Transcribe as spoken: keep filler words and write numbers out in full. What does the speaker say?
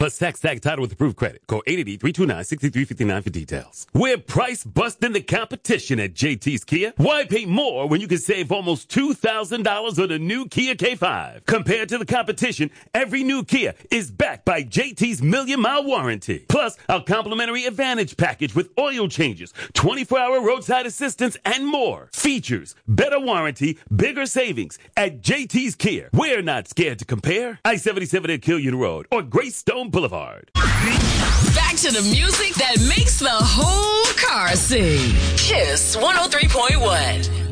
Plus tax tag title with approved credit. Call eight eight eight, three two nine, six three five nine for details. We're price busting the competition at J T's Kia. Why pay more when you can save almost two thousand dollars on a new Kia K five? Compared to the competition, every new Kia is backed by J T's Million Mile Warranty. Plus, our complimentary Advantage package with oil changes, twenty-four hour roadside assistance, and more. Features, better warranty, bigger savings at J T's Kia. We're not scared to compare. I seventy-seven at Killian Road or Greystone Boulevard. Back to the music that makes the whole car sing. Kiss one oh three point one.